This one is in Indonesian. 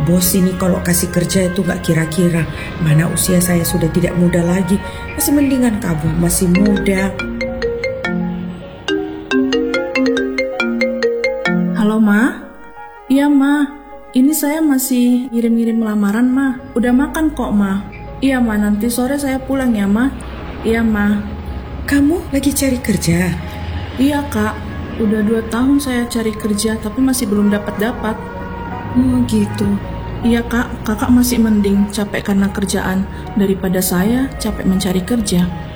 bos ini kalau kasih kerja itu gak kira-kira. Mana usia saya sudah tidak muda lagi. Masih mendingan kamu, masih muda. Halo Ma? Iya Ma, ini saya masih ngirim-ngirim lamaran Ma. Udah makan kok Ma. Iya Ma, nanti sore saya pulang ya Ma. Iya Ma. Kamu lagi cari kerja? Iya Kak, udah 2 tahun saya cari kerja tapi masih belum dapat. Oh gitu. Iya Kak, kakak masih mending capek karena kerjaan daripada saya capek mencari kerja.